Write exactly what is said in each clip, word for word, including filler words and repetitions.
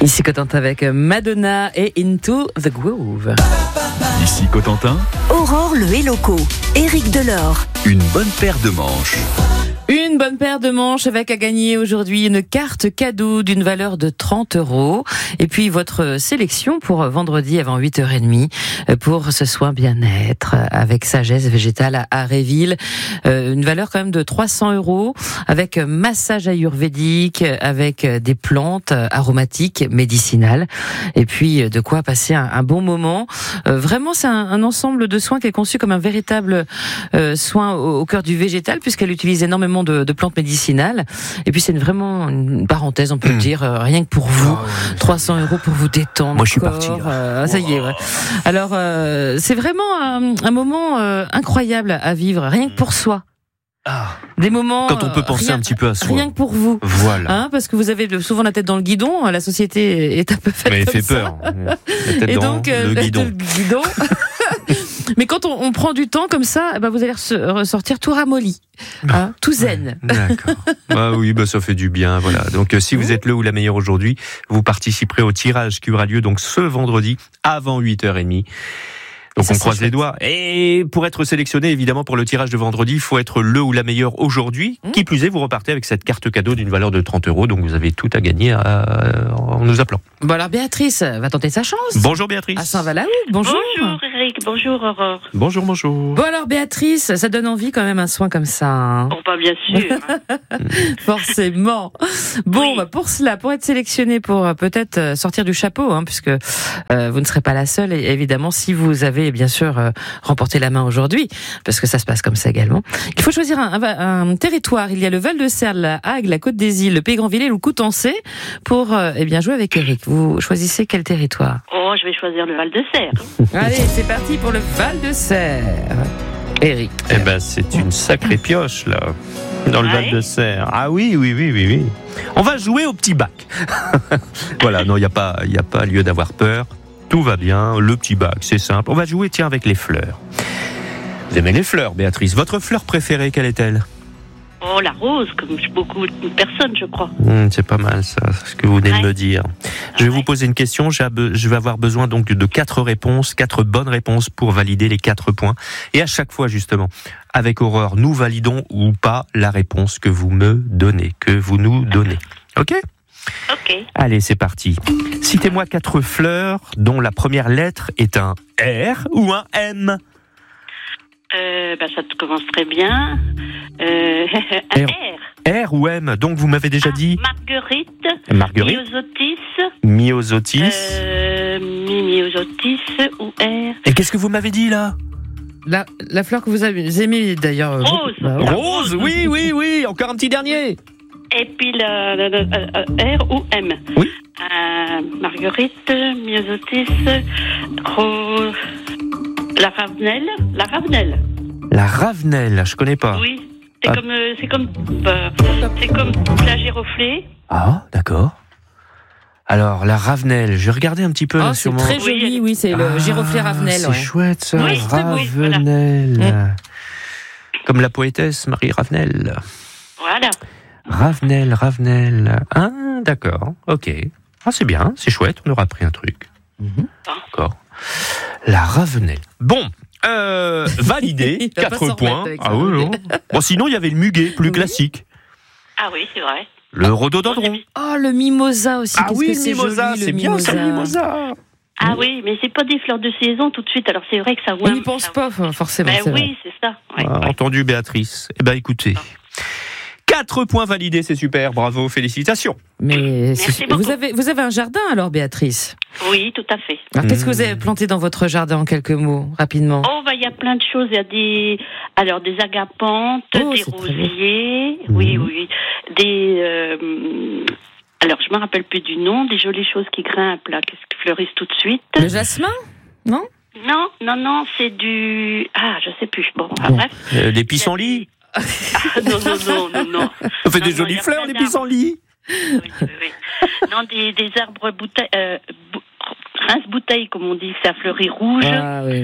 Ici Cotentin avec Madonna et Into the Groove. Ici Cotentin. Aurore le Helloco, Éric Delors. Une bonne paire de manches. Une bonne paire de manches avec à gagner aujourd'hui une carte cadeau d'une valeur de trente euros. Et puis votre sélection pour vendredi avant huit heures trente pour ce soin bien-être avec Sagesse Végétale à Réville. Euh, une valeur quand même de trois cents euros avec massage ayurvédique, avec des plantes aromatiques, médicinales. Et puis de quoi passer un, un bon moment. Euh, vraiment, c'est un, un ensemble de soins qui est conçu comme un véritable euh, soin au, au cœur du végétal puisqu'elle utilise énormément De, de plantes médicinales. Et puis c'est une, vraiment une parenthèse, on peut mmh. le dire, euh, rien que pour vous, oh, ouais, trois cents euros pour vous détendre. Moi je suis parti. Euh, ça y est. Ouais. Alors euh, c'est vraiment un, un moment euh, incroyable à vivre, rien que pour soi. Ah. Des moments. Quand on peut penser rien, un petit peu à soi. Rien que pour vous. Voilà. Hein, parce que vous avez souvent la tête dans le guidon. La société est un peu faite Mais comme fait ça. peur. La tête Et dans donc, le guidon. Le guidon. Mais quand on, on prend du temps comme ça, bah vous allez ressortir tout ramolli, hein, tout zen. Ouais, d'accord. Ah oui, bah ça fait du bien, voilà. Donc euh, si vous êtes le ou la meilleure aujourd'hui, vous participerez au tirage qui aura lieu donc ce vendredi avant huit heures trente. Donc ça, on croise les doigts. Et pour être sélectionné, évidemment, pour le tirage de vendredi, il faut être le ou la meilleure aujourd'hui. Mmh. Qui plus est, vous repartez avec cette carte cadeau d'une valeur de trente euros. Donc vous avez tout à gagner à... en nous appelant. Bon alors Béatrice va tenter sa chance. Bonjour Béatrice. À Saint-Valaud, bonjour. Bonjour Eric, bonjour Aurore. Bonjour, bonjour. Bon alors Béatrice, ça donne envie quand même un soin comme ça. Hein. Bon pas bien sûr. Forcément. Bon, oui. bah pour cela, pour être sélectionné, pour euh, peut-être sortir du chapeau, hein, puisque euh, vous ne serez pas la seule, et évidemment si vous avez bien sûr euh, remporté la main aujourd'hui, parce que ça se passe comme ça également. Il faut choisir un, un, un territoire. Il y a le Val-de-Serre, la Hague, la Côte des Îles, le Pays-Grand-Villers ou le Coutançais pour euh, eh bien jouer avec Eric. Vous choisissez quel territoire? Oh, je vais choisir le Val-de-Serre. Allez, c'est parti pour le Val-de-Serre. Eric. Eh ben, c'est une sacrée pioche, là, dans le ah Val-de-Serre. Ah oui, oui, oui, oui, oui. On va jouer au petit bac. Voilà, non, il n'y a pas, il n'y a pas lieu d'avoir peur. Tout va bien, le petit bac, c'est simple. On va jouer, tiens, avec les fleurs. Vous aimez les fleurs, Béatrice? Votre fleur préférée, quelle est-elle? Oh, la rose, comme beaucoup de personnes, je crois. Mmh, c'est pas mal, ça, ce que vous venez ouais. de me dire. Je vais ouais. vous poser une question. Je vais avoir besoin donc de quatre réponses, quatre bonnes réponses pour valider les quatre points. Et à chaque fois, justement, avec Aurore, nous validons ou pas la réponse que vous me donnez, que vous nous donnez. Ok ? Ok. Allez, c'est parti. Citez-moi quatre fleurs dont la première lettre est un R ou un M. Euh, bah, ça te commence très bien. Euh, un R. R ou M. Donc, vous m'avez déjà ah, dit Marguerite. Marguerite. Myosotis. Myosotis. Euh, Myosotis ou R. Et qu'est-ce que vous m'avez dit, là? La, la fleur que vous avez aimée, d'ailleurs. Rose. Bah, rose. Rose, oui, oui, oui. Encore un petit dernier. Et puis, la, la, la, la R ou M. Oui. Euh, Marguerite, Myosotis, Rose... La Ravenelle, la Ravenelle. La Ravenelle, je connais pas. Oui, c'est ah. comme, euh, c'est comme, euh, c'est comme la giroflée. Ah, d'accord. Alors la Ravenelle, je vais regarder un petit peu oh, sur mon. C'est très joli, oui, c'est le ah, giroflée Ravenelle. C'est ouais. chouette ça, oui, Ravenelle. Oui, voilà. Comme la poétesse Marie Ravenelle. Voilà. Ravenelle, Ravenelle. Ah, d'accord, ok. Ah, c'est bien, c'est chouette, on aura appris un truc. Mm-hmm. D'accord. La Ravenelle. Bon, euh, validé, quatre points. Ah oui, non. Bon, sinon, il y avait le muguet, plus oui. classique. Ah oui, c'est vrai. Le rhododendron. Oh, le mimosa aussi. Ah oui, que le c'est mimosa, joli, c'est le bien mimosa. ça, le mimosa. Ah oui, mais c'est pas des fleurs de saison tout de suite, alors c'est vrai que ça... On n'y pense pas, forcément. Ben c'est oui, vrai. c'est ça. Ouais, ah, ouais. Entendu, Béatrice. Eh ben, écoutez... Quatre points validés, c'est super, bravo, félicitations. Mais vous avez, vous avez un jardin alors, Béatrice? Oui, tout à fait. Alors, qu'est-ce que vous avez planté dans votre jardin en quelques mots, rapidement? Oh, bah, il y a plein de choses. Il y a des, alors, des agapantes, oh, des rosiers, oui, mmh. oui, des, euh, alors, je me rappelle plus du nom, des jolies choses qui grimpent, là, qu'est-ce qui fleurissent tout de suite. Le jasmin? Non? Non, non, non, c'est du, ah, je sais plus. Bon, bon. bref. Euh, des pissenlits? Ah, non, non, non, non, non. Ça fait non, des non, jolies fleurs, les pissenlits. Oui, oui, oui. Non, des, des arbres bouteilles, euh, bou- rince-bouteilles, comme on dit, ça fleurit rouge. Ah, oui, oui, oui.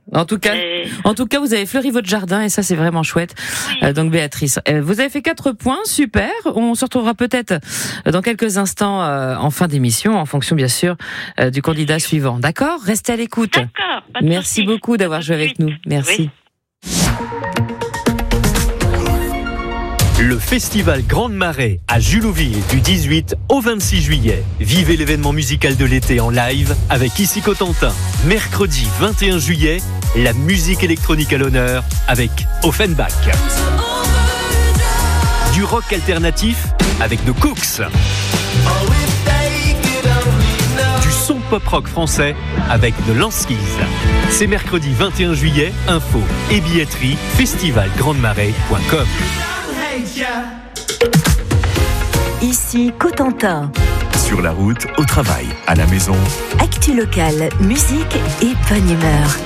En tout cas, Et... en tout cas, vous avez fleuri votre jardin et ça, c'est vraiment chouette. Oui. Euh, donc, Béatrice, euh, vous avez fait quatre points, super. On se retrouvera peut-être dans quelques instants euh, en fin d'émission, en fonction, bien sûr, euh, du candidat suivant. D'accord ? Restez à l'écoute. D'accord. Pas de Merci souci. beaucoup d'avoir joué avec nous. Merci. Oui. Le Festival Grande Marée à Julouville du dix-huit au vingt-six juillet. Vivez l'événement musical de l'été en live avec Ici Cotentin. Mercredi vingt et un juillet, la musique électronique à l'honneur avec Offenbach. Du rock alternatif avec The Cooks. Du son pop-rock français avec The Lanskis. C'est mercredi vingt et un juillet, info et billetterie festival grande marée point com. Ici Cotentin. Sur la route, au travail, à la maison. Actu locale, musique et bonne humeur.